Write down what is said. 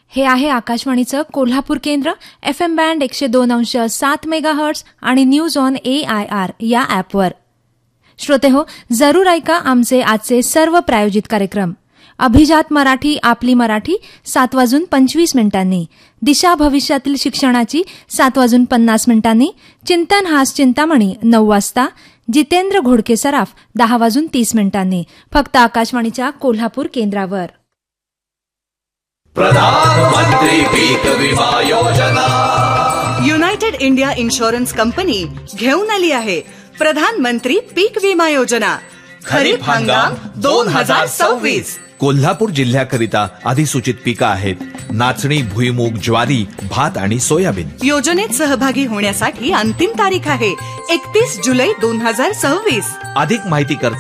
हे आहे आकाशवाणीचं कोल्हापूर केंद्र. FM बँड 102.7 मेगाहर्ट्झ आणि न्यूज ऑन AIR या ॲपवर. श्रोतेहो, जरूर ऐका आमचे आजचे सर्व प्रायोजित कार्यक्रम. अभिजात मराठी, आपली मराठी 7:25 दिशा भविष्यातील शिक्षणाची 7:50 चिंतन हास चिंतामणी 9 वाजता, जितेंद्र घोडके सराफ 10:30 फक्त आकाशवाणीच्या कोल्हापूर केंद्रावर. प्रधानमंत्री पीक विमा योजना. युनायटेड इंडिया इन्शुरन्स कंपनी घेऊन आली आहे प्रधानमंत्री पीक विमा योजना. खरीप हंगाम 2026. कोल्हापूर जिल्ह्याकरिता अधिसूचित पिकं आहेत नाचणी, भुईमूग, ज्वारी, भात आणि सोयाबीन. योजनेत सहभागी होण्यासाठी अंतिम तारीख आहे 31 जुलै 2026. अधिक माहिती करता